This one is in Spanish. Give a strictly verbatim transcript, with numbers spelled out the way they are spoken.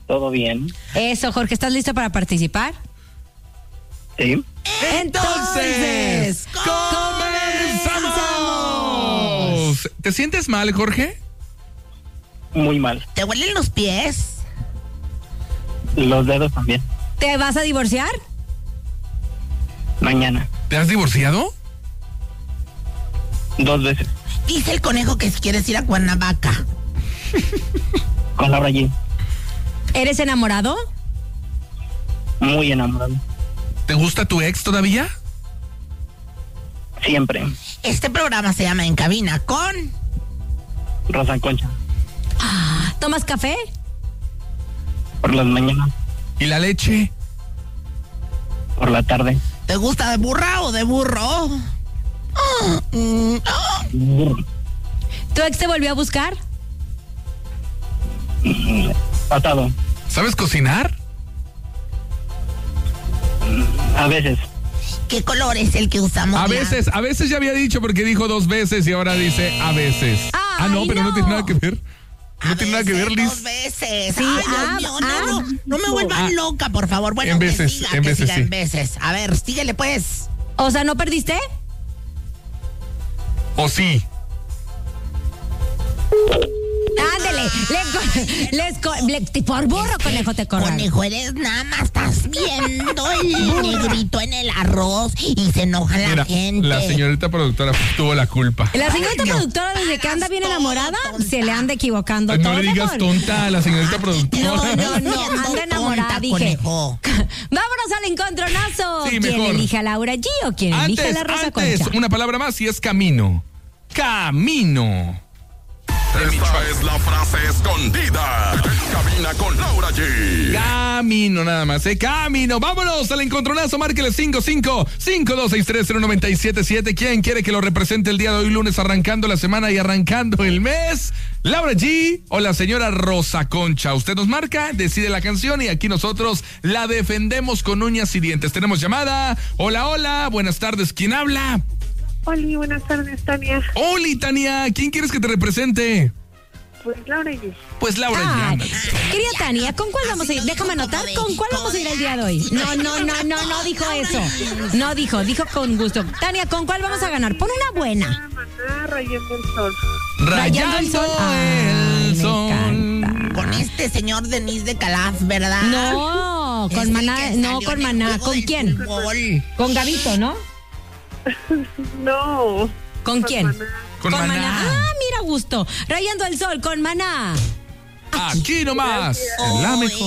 Todo bien. Eso, Jorge, ¿estás listo para participar? Sí. Entonces, comenzamos. ¿Te sientes mal, Jorge? Muy mal. ¿Te huelen los pies? Los dedos también. ¿Te vas a divorciar? Mañana. ¿Te has divorciado? Dos veces. Dice el conejo que si quieres ir a Cuernavaca. Con Laura G. ¿Eres enamorado? Muy enamorado. ¿Te gusta tu ex todavía? Siempre. Este programa se llama En Cabina con... Rosa Concha. ¿Tomas café? Por las mañanas. ¿Y la leche? Por la tarde. ¿Te gusta de burra o de burro? Oh, mm, oh. Burro. ¿Tu ex te volvió a buscar? Pasado. ¿Sabes cocinar? A veces. ¿Qué color es el que usamos? A ya? veces, a veces ya había dicho porque dijo dos veces y ahora dice a veces. Ay, ah, no, pero no. no. tiene nada que ver. No A tiene nada que ver, veces, Liz. Dos veces. Sí, Ay, Dios ah, mío, ah. no, no, no me vuelvan Ah. loca, por favor. Bueno, En que veces, siga, en que veces, siga sí. en veces. A ver, síguele pues. O sea, ¿no perdiste? ¿O sí? Ándele, le, co- les co- le- por burro, conejo, te corran. Conejo, eres nada más, estás viendo el negrito en el arroz y se enoja la Mira, gente. la señorita productora tuvo la culpa. La señorita Ay, no. productora, desde que anda bien Hagas enamorada, todo, tonta. se le anda equivocando No todo. le digas mejor. tonta a la señorita No, productora. no, no, Siendo anda enamorada, tonta, dije. conejo. Vámonos al encontronazo. Sí, ¿Quién mejor. elige a Laura G o quién elige a Antes, la Rosa antes, Concha? una palabra más y es camino. Camino. Esta es la frase escondida. En Cabina con Laura G. Camino nada más, ¿eh? Camino. Vámonos al encontronazo. Márquele cinco cinco cinco dos seis tres cero nueve siete siete. ¿Quién quiere que lo represente el día de hoy, lunes, arrancando la semana y arrancando el mes? ¿Laura G o la señora Rosa Concha? Usted nos marca, decide la canción y aquí nosotros la defendemos con uñas y dientes. Tenemos llamada. Hola, hola. Buenas tardes. ¿Quién habla? Hola, buenas tardes, Tania. Hola, Tania. ¿Quién quieres que te represente? Pues Laura G. Pues Laura Ay, G. querida Tania, ¿con cuál vamos a ir? Así lo Déjame dijo anotar, como ¿con de cuál vamos a ir el día de coda. hoy? No, no, no, no, no dijo eso. No dijo, dijo con gusto. Tania, ¿con cuál vamos a ganar? Pon una buena. Maná, rayando el sol. Rayando el sol. Ay, el me sol. encanta. Con este señor Denis de Calaf, ¿verdad? No, Es con el Maná, que no salió con en el Maná. juego ¿Con del quién? fútbol. Con Gabito, ¿no? No. ¿Con quién? Maná. Con Maná. Ah, mira, gusto. Rayando el sol con Maná. Aquí nomás. En la mejor.